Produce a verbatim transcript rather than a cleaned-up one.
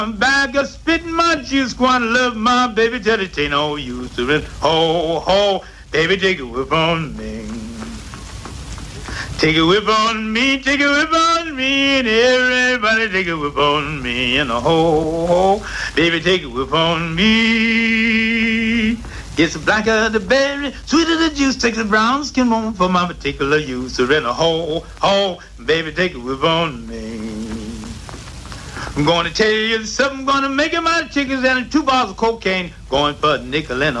I'm back a spitting my juice, gonna love my baby till it ain't no use to it. Ho, ho, baby, take a whip on me. Take a whip on me, take a whip on me, and everybody take a whip on me, and a ho, ho, baby, take a whip on me. It's blacker the berry, sweeter the juice, take the brown skin on for my particular use, and a ho, ho, baby, take a whip on me. I'm gonna tell you something, gonna make it my chickens and two bottles of cocaine, going for a nickel and a